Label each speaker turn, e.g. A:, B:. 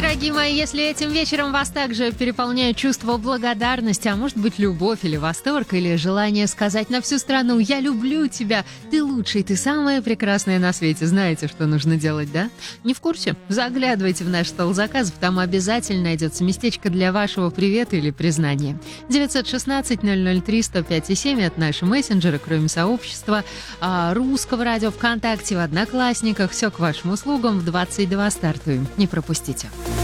A: дорогие мои, если этим вечером вас также переполняет чувство благодарности, а может быть любовь или восторг, или желание сказать на всю страну «Я люблю тебя, ты лучший, ты самая прекрасная на свете», знаете, что нужно делать, да? Не в курсе? Заглядывайте в наш стол заказов, там обязательно найдется местечко для вашего привета или признания. 916-003-105-7 — это наши мессенджеры, кроме сообщества Русского радио ВКонтакте, в Одноклассниках. Все к вашим услугам, в 22 стартуем. Не пропустите.